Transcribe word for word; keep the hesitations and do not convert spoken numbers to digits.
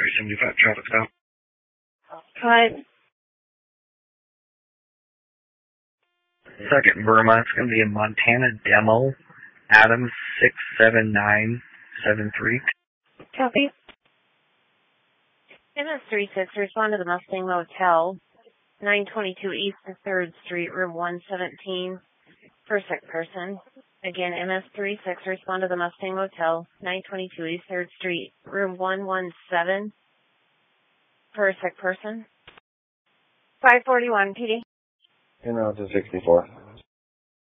three seventy-five traffic stop. Hi. Second Burma, it's going to be a Montana demo, Adams six seven nine seven three. Copy. M S three six, respond to the Mustang Motel, nine twenty-two East third Street, room one seventeen, for a sick person. Again, M S three six, respond to the Mustang Motel, nine twenty-two East third Street, room one one seven, for a sick person. five forty-one, P D. You know, it's a sixty-four.